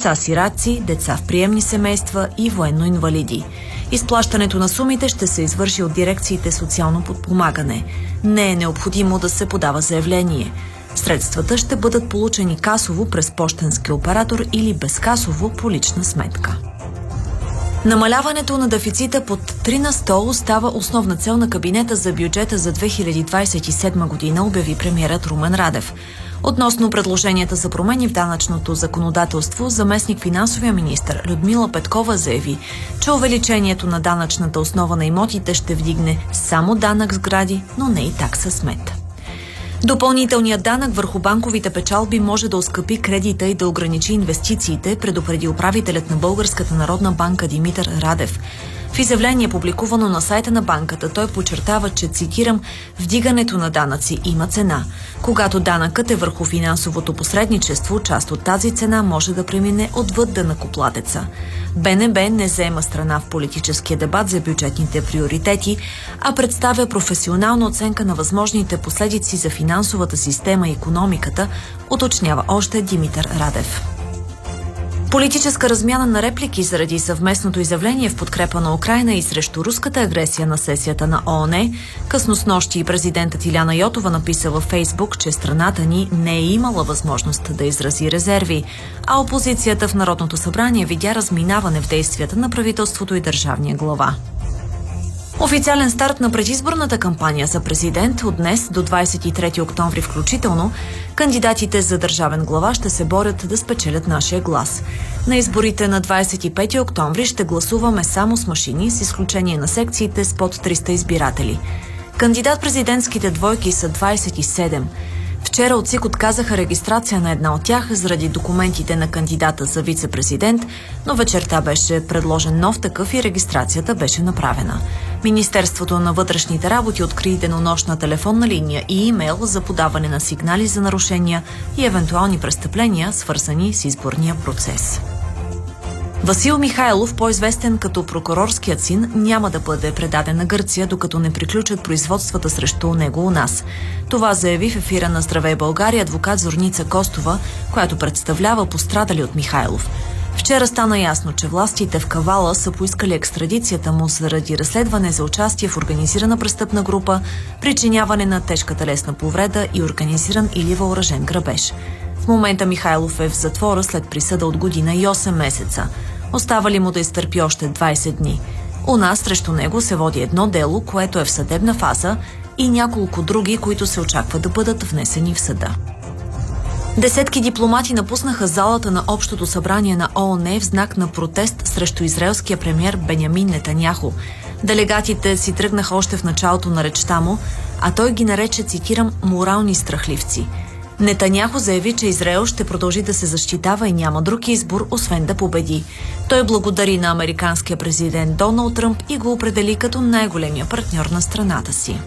деца-сираци, деца в приемни семейства и военно-инвалиди. Изплащането на сумите ще се извърши от дирекциите социално подпомагане. Не е необходимо да се подава заявление. Средствата ще бъдат получени касово през пощенски оператор или безкасово по лична сметка. Намаляването на дефицита под 3 на 100 остава основна цел на кабинета за бюджета за 2027 година, обяви премиерът Румен Радев. Относно предложенията за промени в данъчното законодателство, заместник финансовия министър Людмила Петкова заяви, че увеличението на данъчната основа на имотите ще вдигне само данък сгради, но не и такса смет. Допълнителният данък върху банковите печалби може да оскъпи кредита и да ограничи инвестициите, предупреди управителят на Българската народна банка Димитър Радев. В изявление, публикувано на сайта на банката, той подчертава, че, цитирам, «Вдигането на данъци има цена. Когато данъкът е върху финансовото посредничество, част от тази цена може да премине отвъд данъкоплатеца». БНБ не заема страна в политическия дебат за бюджетните приоритети, а представя професионална оценка на възможните последици за финансовата система и икономиката, уточнява още Димитър Радев. Политическа размяна на реплики заради съвместното изявление в подкрепа на Украйна и срещу руската агресия на сесията на ООН. Късно снощи президентът Иляна Йотова написа във Фейсбук, че страната ни не е имала възможност да изрази резерви, а опозицията в Народното събрание видя разминаване в действията на правителството и държавния глава. Официален старт на предизборната кампания за президент от днес до 23 октомври включително, кандидатите за държавен глава ще се борят да спечелят нашия глас. На изборите на 25 октомври ще гласуваме само с машини, с изключение на секциите с под 300 избиратели. Кандидат-президентските двойки са 27. Вчера от ЦИК отказаха регистрация на една от тях заради документите на кандидата за вице-президент, но вечерта беше предложен нов такъв и регистрацията беше направена. Министерството на вътрешните работи откри денонощна телефонна линия и имейл за подаване на сигнали за нарушения и евентуални престъпления, свързани с изборния процес. Васил Михайлов, по-известен като прокурорският син, няма да бъде предаден на Гърция, докато не приключат производствата срещу него у нас. Това заяви в ефира на Здравей България адвокат Зорница Костова, която представлява пострадали от Михайлов. Вчера стана ясно, че властите в Кавала са поискали екстрадицията му заради разследване за участие в организирана престъпна група, причиняване на тежка телесна повреда и организиран или въоръжен грабеж. В момента Михайлов е в затвора след присъда от година и 8 месеца. Остава ли му да изтърпи още 20 дни? У нас срещу него се води едно дело, което е в съдебна фаза, и няколко други, които се очаква да бъдат внесени в съда. Десетки дипломати напуснаха залата на Общото събрание на ООН в знак на протест срещу израелския премиер Бенямин Нетаняху. Делегатите си тръгнаха още в началото на речта му, а той ги нарече, цитирам, «морални страхливци». Нетаняху заяви, че Израел ще продължи да се защитава и няма друг избор, освен да победи. Той благодари на американския президент Доналд Тръмп и го определи като най-големия партньор на страната си.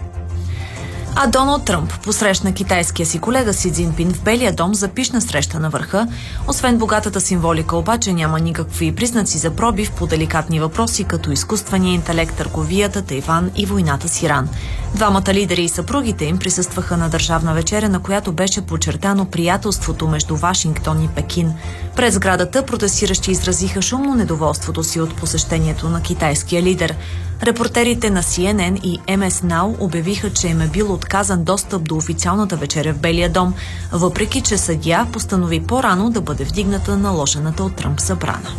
А Доналд Тръмп посрещна китайския си колега Си Цзинпин в Белия дом за пищна среща на върха. Освен богатата символика, обаче няма никакви признаци за пробив по деликатни въпроси, като изкуствения интелект, търговията, Тайван и войната с Иран. Двамата лидери и съпругите им присъстваха на държавна вечеря, на която беше подчертано приятелството между Вашингтон и Пекин. Пред сградата протестиращи изразиха шумно недоволството си от посещението на китайския лидер. Репортерите на CNN и MS Now обявиха, че им е бил отказан достъп до официалната вечеря в Белия дом, въпреки че съдия постанови по-рано да бъде вдигната наложената от Тръмп забрана.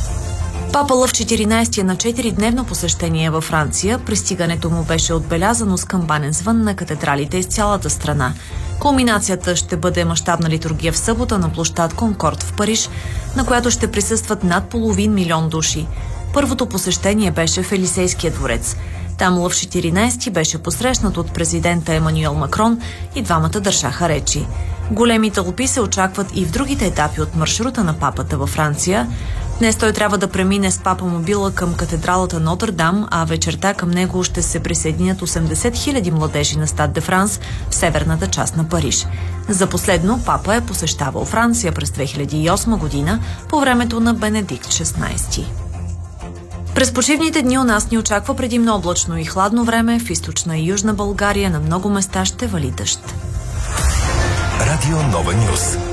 Папа Лъв 14 на 4-дневно посещение във Франция. Пристигането му беше отбелязано с камбанен звън на катедралите из цялата страна. Кулминацията ще бъде мащабна литургия в събота на площад Конкорд в Париж, на която ще присъстват над 500 000 души. Първото посещение беше в Елисейския дворец. Там Лъв 14 беше посрещнат от президента Емануел Макрон и двамата държаха речи. Големи тълпи се очакват и в другите етапи от маршрута на папата във Франция. Днес той трябва да премине с папа-мобила към катедралата Нотр-Дам, а вечерта към него ще се присъединят 80 000 младежи на Стад де Франс в северната част на Париж. За последно папа е посещавал Франция през 2008 година по времето на Бенедикт XVI. През почивните дни у нас ни очаква предимно облачно и хладно време. В източна и южна България на много места ще вали дъжд. Радио Нова Нюс.